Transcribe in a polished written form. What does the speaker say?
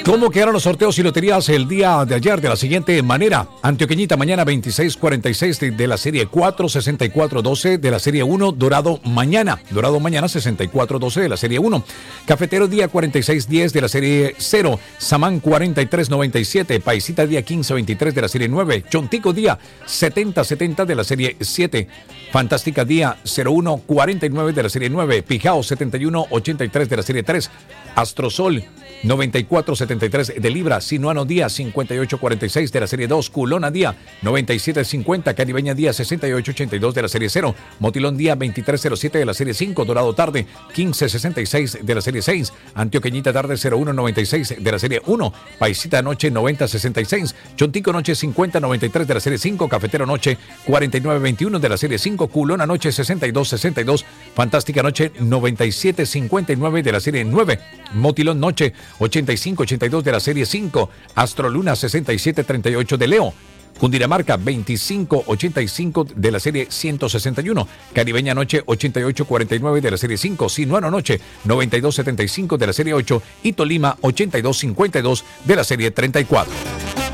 ¿Cómo quedaron los sorteos y loterías el día de ayer? De la siguiente manera: Antioqueñita mañana 26-46 de la serie 4, 64-12 de la serie 1, Dorado mañana 64-12 de la serie 1, Cafetero día 46-10 de la serie 0, Samán 43-97, Paisita día 15-23 de la serie 9, Chontico día 70-70 de la serie 7, Fantástica día 01-49 de la serie 9, Pijao 71-83 de la serie 3, Astrosol 94-73 de Libra, Sinuano día 58-46 de la serie 2, Culona día 97-50, Caribeña día 68-82 de la serie 0, Motilón día 23-07 de la serie 5, Dorado tarde 15-66 de la serie 6, Antioqueñita tarde 01-96 de la serie 1, Paisita noche 90-66, Chontico noche 50-93 de la serie 5, Cafetero noche 49-21 de la serie 5, Culona noche 62-62, Fantástica noche 97-59 de la serie 9, Motilón noche 85-82 de la serie 5, Astroluna 67-38 de Leo, Cundinamarca 25-85 de la serie 161, Caribeña noche 88-49 de la serie 5, Sinuano noche 92-75 de la serie 8 y Tolima 82-52 de la serie 34.